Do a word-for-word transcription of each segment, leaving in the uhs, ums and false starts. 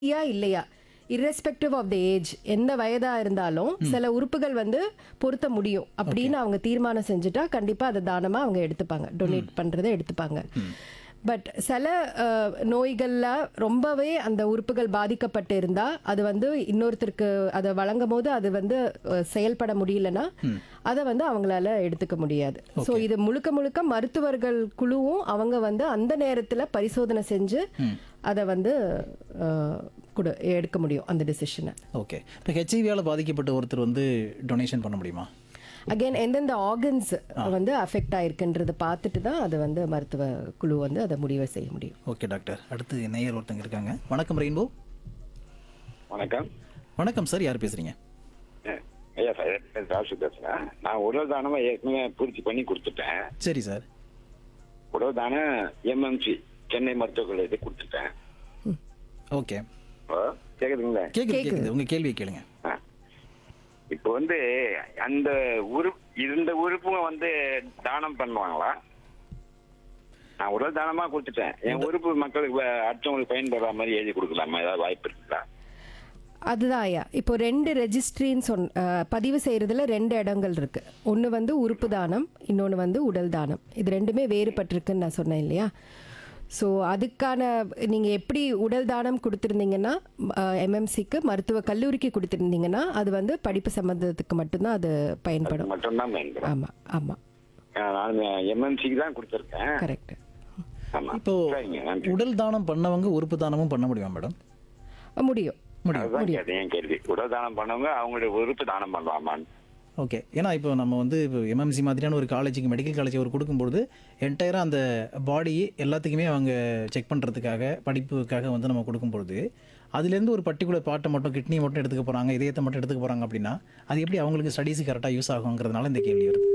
யா இல்லையா irrespective of the age எந்த வயதா இருந்தாலும் சில உறுப்புகள் வந்து பொருத்த முடியும் அப்படின்னு அவங்க தீர்மானம் செஞ்சுட்டா கண்டிப்பா அதை தானமா அவங்க எடுத்துப்பாங்க, டொனேட் பண்றதை எடுத்துப்பாங்க. பட் சில அஹ், நோய்கள்ல ரொம்பவே அந்த உறுப்புகள் பாதிக்கப்பட்டு இருந்தா அது வந்து இன்னொருத்தருக்கு அதை வழங்கும் போது அது வந்து அஹ், செயல்பட முடியலன்னா அதை வந்து அவங்களால எடுத்துக்க முடியாது. ஸோ இது முழுக்க முழுக்க மருத்துவர்கள் குழுவும் அவங்க வந்து அந்த நேரத்துல பரிசோதனை செஞ்சு அதை வந்து அஹ், குடு எடுக்க முடியும் அந்த டிசிஷனை. ஓகே. இப்போ ஹெச்ஐவியால் பாதிக்கப்பட்ட ஒருத்தர் வந்து டொனேஷன் பண்ண முடியுமா? அகைன் எந்தெந்த ஆர்கன்ஸ் வந்து அஃபெக்ட் ஆயிருக்குன்றதை பார்த்துட்டு தான் அது வந்து மருத்துவ குழு வந்து அதை முடிவை செய்ய முடியும். Okay doctor. அடுத்து நேயர் ஒருத்தங்க இருக்காங்க. வணக்கம் ரெயின்போ. வணக்கம். வணக்கம் சார், யார் பேசுறீங்க? அஹ், ஐயா சார் ராசு பேசுறேன். நான் உடல் தானமா ஏற்கனவே பூர்த்தி பண்ணி கொடுத்துட்டேன். சரி சார். உடல் தானம் எம்எம்சி சென்னை மருத்துவக் கல்லூரி கொடுத்துட்டேன். ஓகே. இப்போ கேக்குதுங்களா? கேக்குது கேக்குது. உங்க கேள்வியை கேளுங்க. ஆ. இப்போ வந்து அந்த உறுப்பு இந்த உறுப்பும் வந்து தானம் பண்ணுவாங்களா? நான் உடல் தானமா கொடுத்துட்டேன். என் உறுப்பு மக்களுக்கு வ- அடுத்தவங்களுக்கு பயன்படுற மாதிரி எழுதி கொடுக்கலாமா? ஏதாவது வாய்ப்பு இருக்குதா? அதுதான் ஐயா, இப்போ ரெண்டு ரெஜிஸ்ட்ரின்னு சொன் அஹ், பதிவு செய்யறதுல ரெண்டு இடங்கள் இருக்கு. ஒன்று வந்து உறுப்பு தானம், இன்னொன்று வந்து உடல் தானம். இது ரெண்டுமே வேறுபட்டிருக்குன்னு நான் சொன்னேன் இல்லையா? ஸோ அதுக்கான நீங்கள் எப்படி உடல் தானம் கொடுத்துருந்தீங்கன்னா எம்எம்சிக்கு மருத்துவ கல்லூரிக்கு கொடுத்துருந்தீங்கன்னா அது வந்து படிப்பு சம்மந்தத்துக்கு மட்டும்தான் அது பயன்படும். மட்டும்தான் பயன்படும். ஆமாம் ஆமாம் அஹ், நான் எம்எம்சிக்கு தான் கொடுத்துருக்கேன். கரெக்ட். ஆமா. இப்போ சரிங்க, நன்றி. உடல் தானம் பண்ணவங்க உறுப்பு தானமும் பண்ண முடியுமா மேடம்? முடியும். அதுதான் கேட்டேன் என் கேள்வி. உடல் தானம் பண்ணவங்க அவங்களுடைய உறுப்பு தானம் பண்ணலாமான்னு. ஓகே. ஏன்னா இப்போ நம்ம வந்து இப்போ எம்எம்சி மாதிரியான ஒரு காலேஜுக்கு மெடிக்கல் காலேஜ் ஒரு கொடுக்கும்போது என்டையராக அந்த பாடி எல்லாத்துக்குமே அவங்க செக் பண்ணுறதுக்காக படிப்புக்காக வந்து நம்ம கொடுக்கும்பொழுது அதுலேருந்து ஒரு பர்டிகுலர் பார்ட்டை மட்டும் கிட்னியை மட்டும் எடுத்துக்க போகிறாங்க, இதயத்தை மட்டும் எடுத்துக்க போகிறாங்க அப்படின்னா அது எப்படி அவங்களுக்கு ஸ்டடீஸு கரெக்டாக யூஸ் ஆகுங்கிறதுனால இந்த கேள்வி வருது.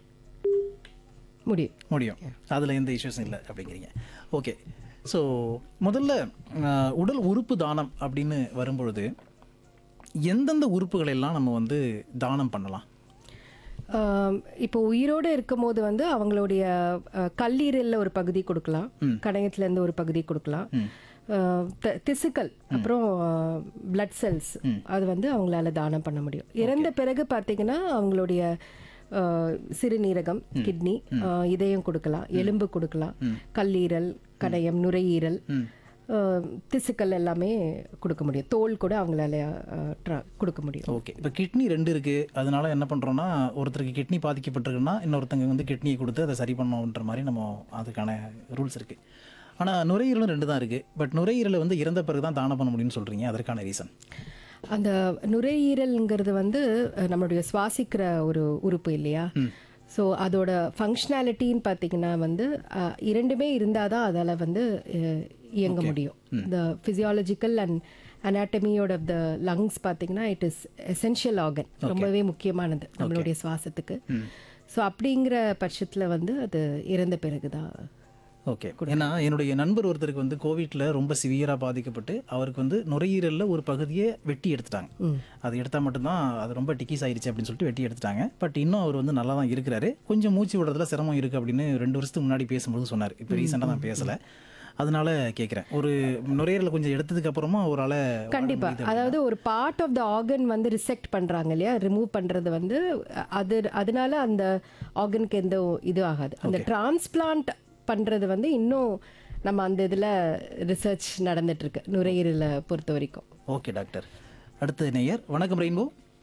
முடியும். முடியும். அதில் எந்த இஷ்யூஸும் இல்லை அப்படிங்கிறீங்க. ஓகே. ஸோ முதல்ல அஹ், உடல் உறுப்பு தானம் அப்படின்னு வரும்பொழுது எந்தெந்த உறுப்புகள் எல்லாம் நம்ம வந்து தானம் பண்ணலாம்? ஆம், இப்போ உயிரோடு இருக்கும்போது வந்து அவங்களுடைய அஹ், கல்லீரல்ல ஒரு பகுதி கொடுக்கலாம், கணையத்துல இருந்து ஒரு பகுதி கொடுக்கலாம், அஹ், தி- திசுக்கள், அப்புறம் பிளட் செல்ஸ் அது வந்து அவங்களால தானம் பண்ண முடியும். இறந்த பிறகு பார்த்தீங்கன்னா அவங்களுடைய அஹ், சிறுநீரகம், கிட்னி, அஹ், இதயம் கொடுக்கலாம், எலும்பு கொடுக்கலாம், கல்லீரல், கணையம், நுரையீரல், அஹ், திசுக்கள் எல்லாமே கொடுக்க முடியும். தோல் கூட அவங்களால அஹ், tra- கொடுக்க முடியும். ஓகே. இப்போ கிட்னி ரெண்டு இருக்குது, அதனால என்ன பண்ணுறோன்னா ஒருத்தருக்கு கிட்னி பாதிக்கப்பட்டிருக்குன்னா இன்னொருத்தங்க வந்து கிட்னியை கொடுத்து அதை சரி பண்ணணுன்ற மாதிரி நம்ம அதுக்கான ரூல்ஸ் இருக்குது. ஆனால் நுரையீரலும் ரெண்டு தான் இருக்குது. பட் நுரையீரலை வந்து இறந்த பிறகு தான் தானம் பண்ண முடியும்னு சொல்கிறீங்க, அதற்கான ரீசன்? அந்த நுரையீரல்ங்கிறது வந்து அஹ், நம்மளுடைய சுவாசிக்கிற ஒரு உறுப்பு இல்லையா? ஸோ அதோட ஃபங்க்ஷனாலிட்டின்னு பார்த்தீங்கன்னா வந்து அஹ், இரண்டுமே இருந்தால் தான் அதால் வந்து அஹ், இயங்க முடியும். இந்த ஃபிசியாலஜிக்கல் அண்ட் அனாட்டமியோட த லங்ஸ் பார்த்தீங்கன்னா இட் இஸ் எசென்ஷியல் ஆர்கன், ரொம்பவே முக்கியமானது நம்மளுடைய சுவாசத்துக்கு. ஸோ அப்படிங்கிற பட்சத்தில் வந்து அது இறந்த பிறகு தான். ஓகே. ஏன்னா என்னுடைய நண்பர் ஒருத்தருக்கு வந்து கோவிட்ல ரொம்ப சிவியராக பாதிக்கப்பட்டு அவருக்கு வந்து நுரையீரலில் ஒரு பகுதியை வெட்டி எடுத்துட்டாங்க. அது எடுத்தால் மட்டும்தான் அது ரொம்ப டிக்கீஸ் ஆயிடுச்சு அப்படின்னு சொல்லிட்டு வெட்டி எடுத்துட்டாங்க. பட் இன்னும் அவர் வந்து நல்லா தான் இருக்கிறாரு. கொஞ்சம் மூச்சு விடுறதுல சிரமம் இருக்குது அப்படின்னு ரெண்டு வருஷத்துக்கு முன்னாடி பேசும்போது சொன்னார். இப்போ ரீசெண்டாக நான் பேசலை, அதனால கேட்குறேன். ஒரு நுரையீரலை கொஞ்சம் எடுத்ததுக்கு அப்புறமா ஒரு ஆளை கண்டிப்பா, அதாவது ஒரு பார்ட் ஆஃப் த ஆர்கன் வந்து ரிசெக்ட் பண்றாங்க இல்லையா, ரிமூவ் பண்றது வந்து அது அதனால அந்த ஆர்கனுக்கு எந்த இது ஆகாது. அந்த டிரான்ஸ்பிளான்ட் பண்றது வந்து இன்னும் நம்ம அந்த இதுல ரிசர்ச் நடந்துட்டு இருக்கு நுரையீரலை பொறுத்த வரைக்கும். Okay doctor. அடுத்த நேயர். வணக்கம் ரெயின்போ.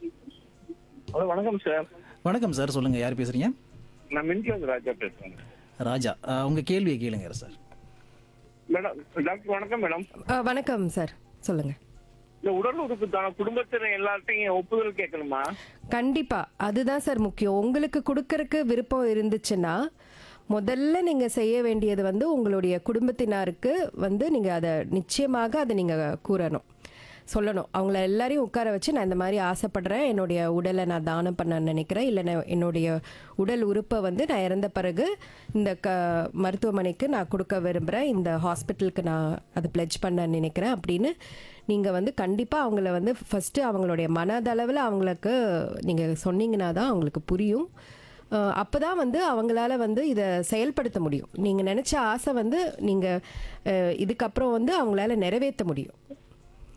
ஹலோ, வணக்கம் சார். வணக்கம் சார், சொல்லுங்கள், யார் பேசுகிறீங்க? நான் மின்கிழங்கு ராஜா பேசுறேன். ராஜா. அஹ், உங்க கேள்வியை கேளுங்க சார். மேடம், டாக்டர் வணக்கம் மேடம். அஹ், வணக்கம் சார், சொல்லுங்க. இந்த உடல் உறுப்பு தானம் குடும்பத்தினர் எல்லாத்தையும் ஒப்புதல் கேட்கணுமா? கண்டிப்பா, அதுதான் சார் முக்கியம். உங்களுக்கு கொடுக்கறதுக்கு விருப்பம் இருந்துச்சுன்னா முதல்ல நீங்க செய்ய வேண்டியது வந்து உங்களுடைய குடும்பத்தினருக்கு வந்து நீங்க அதை நிச்சயமாக அதை நீங்க கூறணும், சொல்லணும். அவங்கள எல்லாரையும் உட்கார வச்சு நான் இந்த மாதிரி ஆசைப்படுறேன், என்னுடைய உடலை நான் தானம் பண்ண நினைக்கிறேன், இல்லை நான் என்னுடைய உடல் உறுப்பை வந்து நான் இறந்த பிறகு இந்த க மருத்துவமனைக்கு நான் கொடுக்க விரும்புகிறேன், இந்த ஹாஸ்பிட்டலுக்கு நான் அதை பிளெட்ஜ் பண்ண நினைக்கிறேன் அப்படின்னு நீங்கள் வந்து கண்டிப்பாக அவங்கள வந்து ஃபஸ்ட்டு அவங்களுடைய மனதளவில் அவங்களுக்கு நீங்கள் சொன்னீங்கன்னா தான் அவங்களுக்கு புரியும். அப்போ தான் வந்து அவங்களால வந்து இதை செயல்படுத்த முடியும். நீங்கள் நினச்ச ஆசை வந்து நீங்கள் இதுக்கப்புறம் வந்து அவங்களால நிறைவேற்ற முடியும்.